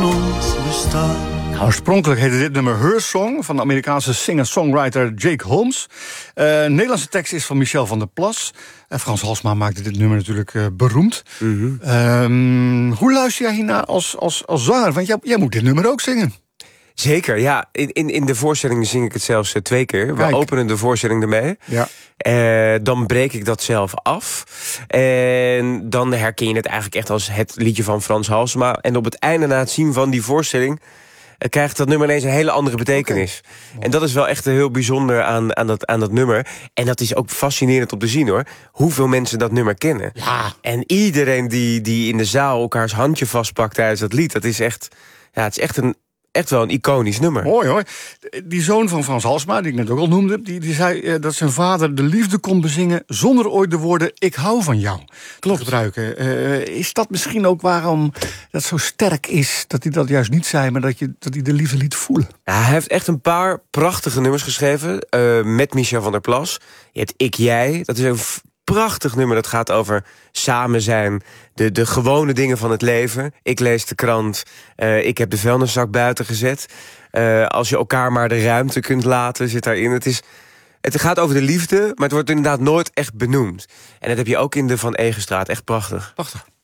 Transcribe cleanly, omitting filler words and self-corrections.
van ons bestaan. Oorspronkelijk heette dit nummer Her Song van de Amerikaanse singer-songwriter Jake Holmes. Nederlandse tekst is van Michel van der Plas. Frans Halsema maakte dit nummer natuurlijk beroemd. Hoe luister jij hiernaar als zanger? Want jij moet dit nummer ook zingen. Zeker, ja. In de voorstelling zing ik het zelfs 2 keer. We openen de voorstelling ermee. Ja. Dan breek ik dat zelf af. En dan herken je het eigenlijk echt als het liedje van Frans Halsema. En op het einde, na het zien van die voorstelling, krijgt dat nummer ineens een hele andere betekenis. Okay. En dat is wel echt heel bijzonder aan dat nummer. En dat is ook fascinerend om te zien, hoor. Hoeveel mensen dat nummer kennen. Ja. En iedereen die in de zaal elkaars handje vastpakt tijdens dat lied, dat is echt, ja, het is echt wel een iconisch nummer. Mooi, hoor. Die zoon van Frans Halsema, die ik net ook al noemde, die zei dat zijn vader de liefde kon bezingen zonder ooit de woorden ik hou van jou te gebruiken. Is dat misschien ook waarom dat zo sterk is, dat hij dat juist niet zei, maar dat hij de liefde liet voelen? Ja, hij heeft echt een paar prachtige nummers geschreven met Michel van der Plas. Je hebt Ik Jij, dat is een prachtig nummer, dat gaat over samen zijn, de gewone dingen van het leven. Ik lees de krant, ik heb de vuilniszak buiten gezet. Als je elkaar maar de ruimte kunt laten, zit daarin. Het gaat over de liefde, maar het wordt inderdaad nooit echt benoemd. En dat heb je ook in de Van Egenstraat, echt prachtig. Prachtig.